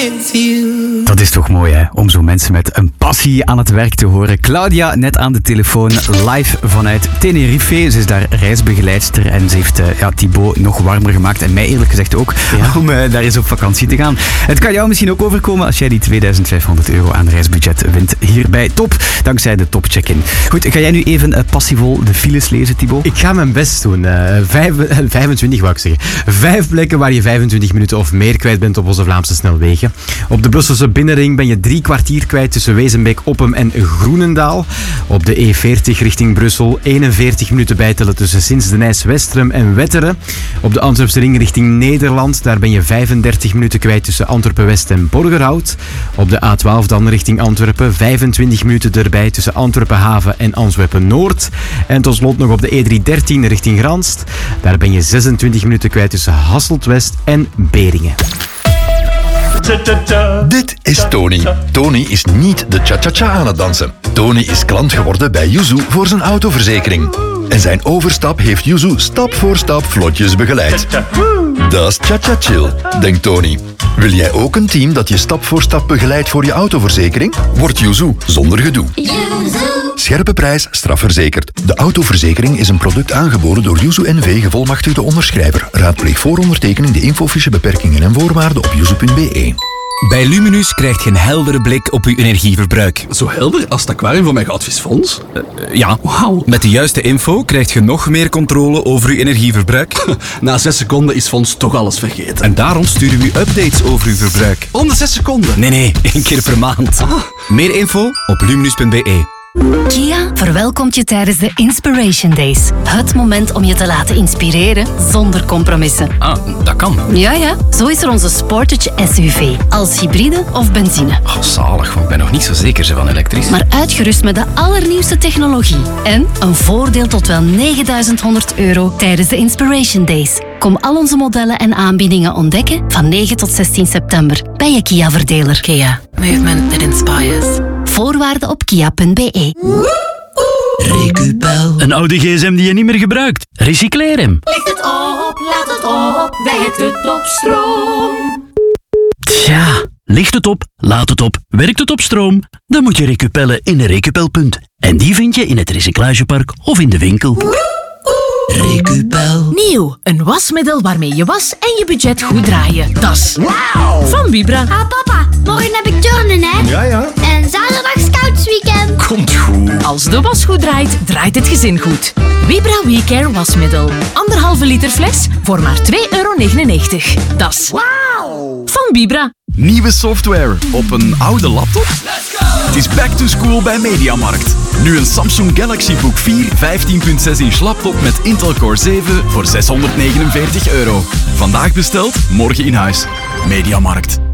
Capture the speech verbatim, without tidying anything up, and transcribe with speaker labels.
Speaker 1: with you.
Speaker 2: Dat is toch mooi, hè? Om zo mensen met een passie aan het werk te horen. Claudia, net aan de telefoon, live vanuit Tenerife. Ze is daar reisbegeleidster en ze heeft uh, ja, Thibaut nog warmer gemaakt. En mij eerlijk gezegd ook, ja. om uh, daar eens op vakantie te gaan. Het kan jou misschien ook overkomen als jij die tweeduizend vijfhonderd euro aan reisbudget wint hier bij Top. Dankzij de Top Check-in. Goed, ga jij nu even uh, passievol de files lezen, Thibaut?
Speaker 3: Ik ga mijn best doen. Uh, vijf, vijfentwintig wou ik zeggen. Vijf plekken waar je vijfentwintig minuten of meer kwijt bent op onze Vlaamse snelwegen. Op de Brusselse binnenring ben je drie kwartier kwijt tussen Wezenbeek, Oppem en Groenendaal. Op de E veertig richting Brussel eenenveertig minuten bijtellen tussen Sins-de-Nijs, Westerem en Wetteren. Op de Antwerpse ring richting Nederland, daar ben je vijfendertig minuten kwijt tussen Antwerpen-West en Borgerhout. Op de A twaalf dan richting Antwerpen, vijfentwintig minuten erbij tussen Antwerpen-Haven en Antwerpen-Noord. En tot slot nog op de E driehonderddertien richting Granst. Daar ben je zesentwintig minuten kwijt tussen Hasselt-West en Beringen.
Speaker 4: Dit is Tony. Tony is niet de cha-cha-cha aan het dansen. Tony is klant geworden bij Yuzu voor zijn autoverzekering. En zijn overstap heeft Yuzu stap voor stap vlotjes begeleid. Dat is cha-cha-chill, denkt Tony. Wil jij ook een team dat je stap voor stap begeleidt voor je autoverzekering? Word Yuzu zonder gedoe. Scherpe prijs, strafverzekerd. De autoverzekering is een product aangeboden door Yuzu N V, gevolmachtigde onderschrijver. Raadpleeg voor ondertekening de infofiche, beperkingen en voorwaarden op yuzu punt b e.
Speaker 5: Bij Luminus krijg je een heldere blik op je energieverbruik.
Speaker 6: Zo helder als het aquarium van mijn goudvisfonds?
Speaker 5: Uh, ja, wauw. Met de juiste info krijg je nog meer controle over je energieverbruik.
Speaker 6: Na zes seconden is Fonds toch alles vergeten.
Speaker 5: En daarom sturen we u updates over uw verbruik.
Speaker 6: Om de zes seconden?
Speaker 5: Nee, nee, één keer per maand. Ah. Meer info op luminus punt b e.
Speaker 7: Kia verwelkomt je tijdens de Inspiration Days. Het moment om je te laten inspireren zonder compromissen.
Speaker 5: Ah, dat kan.
Speaker 7: Ja, ja. Zo is er onze Sportage S U V. Als hybride of benzine.
Speaker 5: Oh, zalig, want ik ben nog niet zo zeker ze van elektrisch.
Speaker 7: Maar uitgerust met de allernieuwste technologie. En een voordeel tot wel negenduizend honderd euro tijdens de Inspiration Days. Kom al onze modellen en aanbiedingen ontdekken van negen tot zestien september bij je Kia-verdeler. Kia. Movement that inspires. Voorwaarden op kia punt b e.
Speaker 8: Recupel. Een oude gsm die je niet meer gebruikt. Recycleer hem.
Speaker 9: Licht het op, laat het op, werkt het op stroom.
Speaker 8: Tja, licht het op, laat het op, werkt het op stroom. Dan moet je recupellen in een Recupelpunt. En die vind je in het recyclagepark of in de winkel. Recupel.
Speaker 10: Nieuw, een wasmiddel waarmee je was en je budget goed draaien. Dat is wow. Van Vibra.
Speaker 11: Ah papa, morgen heb ik turnen hè?
Speaker 6: Ja ja.
Speaker 11: En zaterdag scoutsweekend.
Speaker 6: Komt goed.
Speaker 10: Als de was goed draait, draait het gezin goed. Vibra WeCare wasmiddel. Anderhalve liter fles voor maar twee euro negenennegentig. Dat is wow. Van Vibra.
Speaker 12: Nieuwe software op een oude laptop? Let's go! Het is back to school bij Mediamarkt. Nu een Samsung Galaxy Book vier vijftien komma zes inch laptop met Intel Core zeven voor zeshonderdnegenenveertig euro. Vandaag besteld, morgen in huis. Mediamarkt.